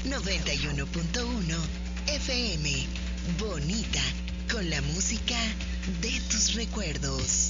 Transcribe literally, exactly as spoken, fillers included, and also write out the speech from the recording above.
noventa y uno punto uno F M. Bonita, con la música de tus recuerdos.